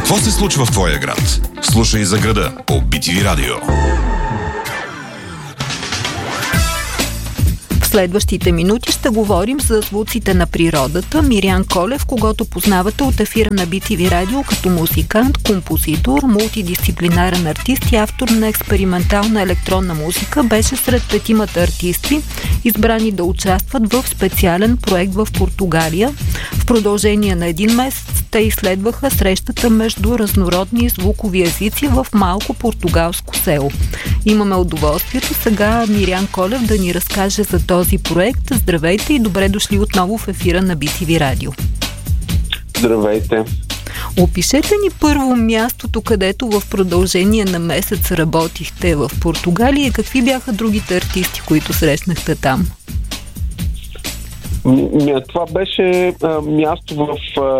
Какво се случва в твоя град? Слушай за града по BTV Радио. В следващите минути ще говорим за звуците на природата. Мирян Колев, когото познавате от ефира на BTV Радио като музикант, композитор, мултидисциплинарен артист и автор на експериментална електронна музика, беше сред 5 артисти, избрани да участват в специален проект в Португалия. В продължение на 1 месец те изследваха срещата между разнородни звукови езици в малко португалско село. Имаме удоволствието сега Мирян Колев да ни разкаже за този проект. Здравейте и добре дошли отново в ефира на BTV Радио. Здравейте! Опишете ни първо мястото, където в продължение на месец работихте в Португалия и какви бяха другите артисти, които срещнахте там? Това беше място в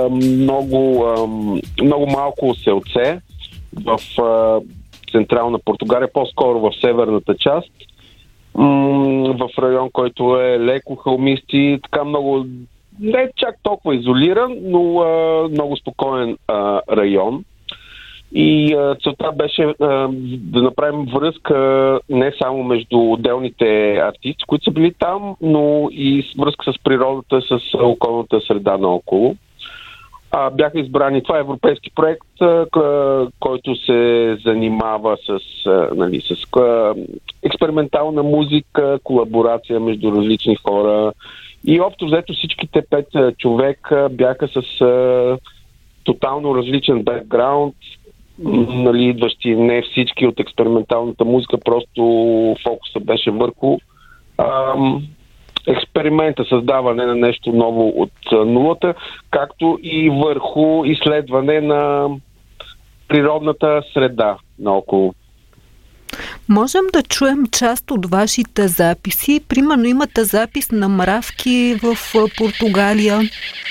много малко селце в централна Португалия, по-скоро в северната част, в район, който е леко хълмисти, така много, не чак толкова изолиран, но много спокоен район. И целта беше да направим връзка не само между отделните артисти, които са били там, но и връзка с природата, с околната среда наоколо. Бяха избрани, това е европейски проект, който се занимава с експериментална музика, колаборация между различни хора. И общо взето всичките 5 човека бяха с тотално различен бекграунд, идващи не всички от експерименталната музика, просто фокуса беше върху експеримента, създаване на нещо ново от нулата, както и върху изследване на природната среда наоколо. Можем да чуем част от вашите записи. Примерно имате запис на мравки в Португалия.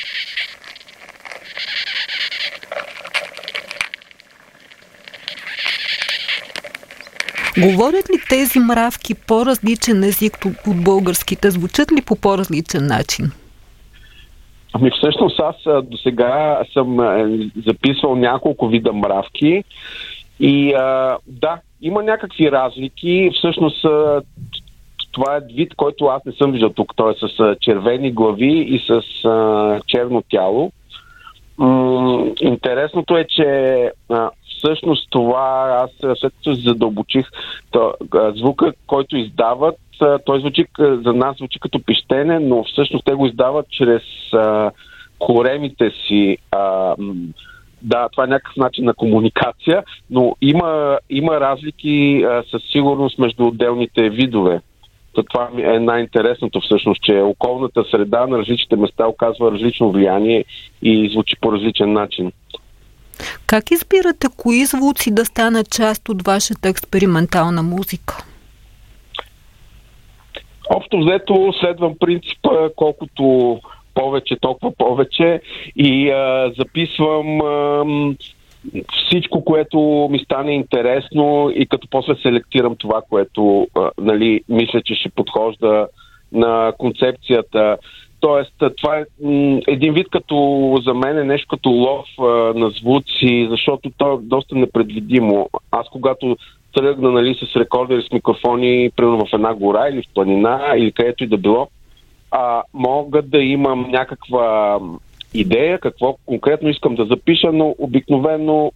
Говорят ли тези мравки по-различен език от българските? Звучат ли по по-различен начин? Всъщност аз до сега съм записвал няколко вида мравки и да, има някакви разлики. Всъщност това е вид, който аз не съм виждал тук. Той е с червени глави и с черно тяло. Интересното е, че всъщност това, аз след като се задълбочих, звука, който издават, той за нас звучи като пищене, но всъщност те го издават чрез коремите си. Да, това е някакъв начин на комуникация, но има разлики със сигурност между отделните видове. Това е най-интересното всъщност, че околната среда на различните места оказва различно влияние и звучи по различен начин. Как избирате кои звуци да станат част от вашата експериментална музика? Общо взето следвам принципа колкото повече, толкова повече и записвам всичко, което ми стане интересно и като после селектирам това, което мисля, че ще подхожда на концепцията. Тоест, това е един вид като за мен е нещо като лов на звуци, защото то е доста непредвидимо. Аз когато тръгна с рекордери с микрофони, примерно в една гора или в планина или където и да било, мога да имам някаква идея, какво конкретно искам да запиша, но обикновено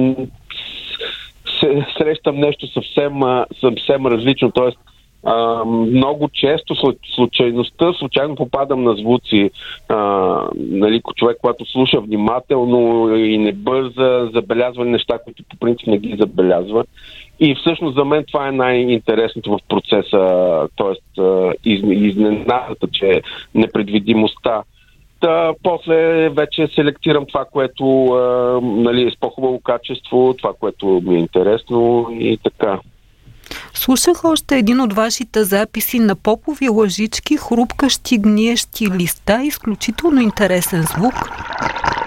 срещам нещо съвсем различно. Тоест, много често случайно попадам на звуци. Човек, когато слуша внимателно и не бърза, забелязва неща, които по принцип не ги забелязва. И всъщност за мен това е най-интересното в процеса, т.е. изненадата, че непредвидимостта. После вече селектирам това, което е с по-хубаво качество, това, което ми е интересно и така. Слушах още един от вашите записи на попови лъжички, хрупкащи, гниещи листа, изключително интересен звук.